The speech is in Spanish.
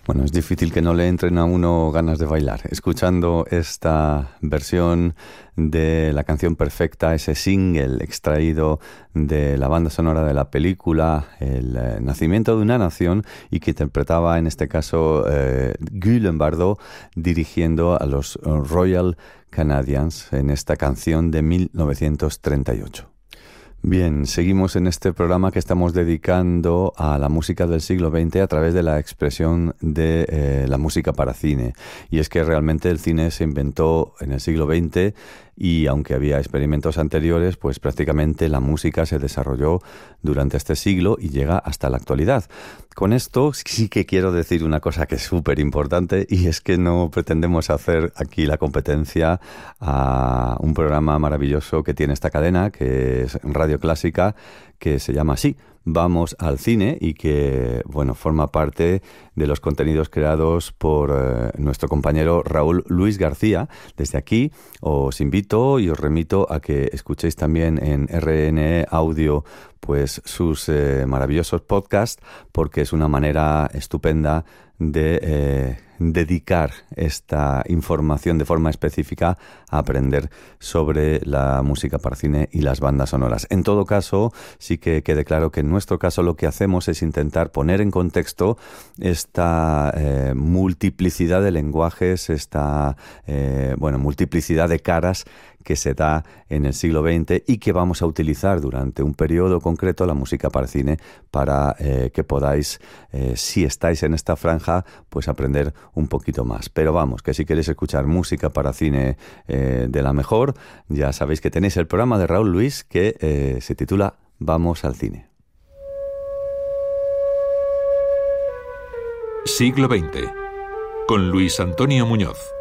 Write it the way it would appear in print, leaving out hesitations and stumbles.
Bueno, es difícil que no le entren a uno ganas de bailar. Escuchando esta versión de la canción perfecta, ese single extraído de la banda sonora de la película El nacimiento de una nación, y que interpretaba en este caso Guy Bardot, dirigiendo a los Royal Canadiens en esta canción de 1938. Bien, seguimos en este programa que estamos dedicando a la música del siglo XX a través de la expresión de la música para cine. Y es que realmente el cine se inventó en el siglo XX y aunque había experimentos anteriores, pues prácticamente la música se desarrolló durante este siglo y llega hasta la actualidad. Con esto sí que quiero decir una cosa que es súper importante, y es que no pretendemos hacer aquí la competencia a un programa maravilloso que tiene esta cadena, que es Radio Clásica, que se llama así, Vamos al Cine, y que, bueno, forma parte de los contenidos creados por nuestro compañero Raúl Luis García. Desde aquí os invito y os remito a que escuchéis también en RNE Audio pues sus maravillosos podcasts, porque es una manera estupenda de dedicar esta información de forma específica a aprender sobre la música para cine y las bandas sonoras. En todo caso, sí que quede claro que en nuestro caso lo que hacemos es intentar poner en contexto esta multiplicidad de lenguajes, esta multiplicidad de caras que se da en el siglo XX y que vamos a utilizar durante un periodo concreto, la música para cine, para que podáis, si estáis en esta franja, pues aprender un poquito más. Pero vamos, que si queréis escuchar música para cine de la mejor, ya sabéis que tenéis el programa de Raúl Luis que se titula Vamos al Cine. Siglo XX, con Luis Antonio Muñoz.